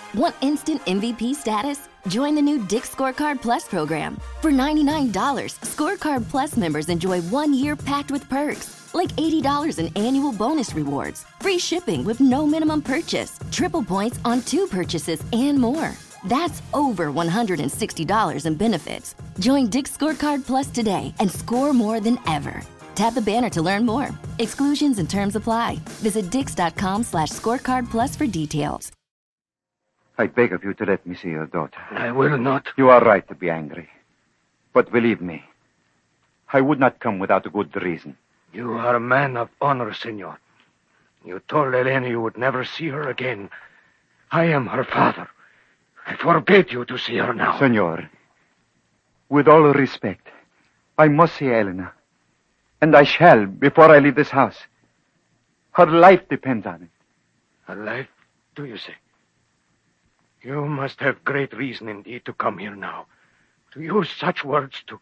Want instant MVP status? Join the new Dick's Scorecard Plus program. For $99, Scorecard Plus members enjoy 1 year packed with perks, like $80 in annual bonus rewards, free shipping with no minimum purchase, triple points on 2 purchases, and more. That's over $160 in benefits. Join Dick's Scorecard Plus today and score more than ever. Tap the banner to learn more. Exclusions and terms apply. Visit dix.com/scorecardplus for details. I beg of you to let me see your daughter. I will not. You are right to be angry. But believe me, I would not come without a good reason. You are a man of honor, senor. You told Elena you would never see her again. I am her father. I forbid you to see her now. Senor, with all respect, I must see Elena. And I shall before I leave this house. Her life depends on it. Her life, do you say? You must have great reason indeed to come here now. To use such words to...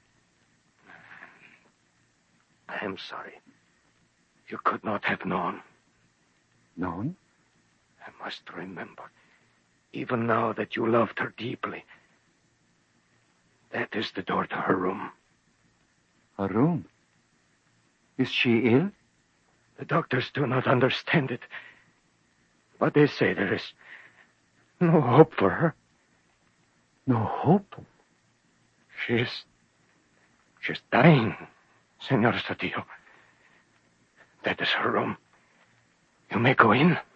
I am sorry. You could not have known. Known? I must remember, even now, that you loved her deeply. That is the door to her room. Her room? Is she ill? The doctors do not understand it. But they say there is no hope for her. No hope? She's dying, Senor Sotillo. That is her room. You may go in.